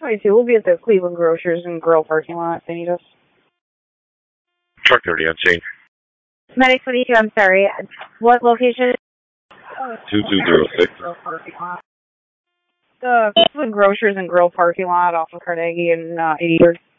22. We'll be at the Cleveland Grocers and Grill parking lot. They need us. Truck 30 on scene. Medic 22, I'm sorry. What location? 2206. The Cleveland Grocers and Grill parking lot off of Carnegie and 83rd.